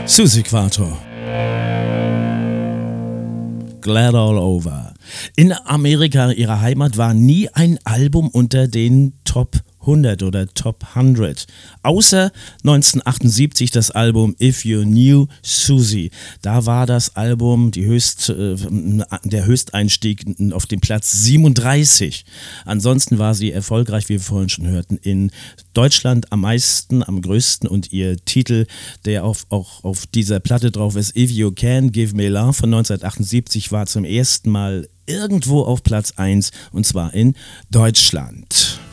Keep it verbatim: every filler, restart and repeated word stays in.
Suzi Quatro. Glad All Over. In Amerika, ihrer Heimat, war nie ein Album unter den Top hundert oder Top hundert. Außer neunzehnhundertachtundsiebzig das Album If You Knew Suzi. Da war das Album die Höchst, äh, der Höchsteinstieg auf dem Platz siebenunddreißig. Ansonsten war sie erfolgreich, wie wir vorhin schon hörten, in Deutschland am meisten, am größten, und ihr Titel, der auf, auch auf dieser Platte drauf ist, If You Can Give Me Love von neunzehnhundertachtundsiebzig, war zum ersten Mal irgendwo auf Platz eins, und zwar in Deutschland.